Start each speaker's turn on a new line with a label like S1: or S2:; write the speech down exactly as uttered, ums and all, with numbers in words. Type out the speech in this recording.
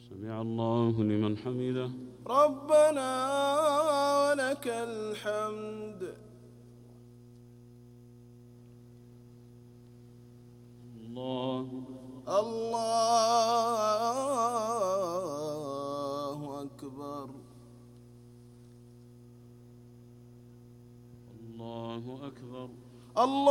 S1: سمع الله لمن حمده.
S2: ربنا ولك الحمد.
S1: الله
S2: الله أكبر.
S1: الله أكبر.
S2: الله